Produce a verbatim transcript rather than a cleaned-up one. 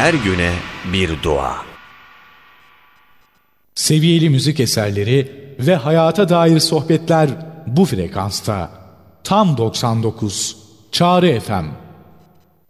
her güne bir dua. Seviyeli müzik eserleri ve hayata dair sohbetler bu frekansta. Tam doksan dokuz Çağrı F M.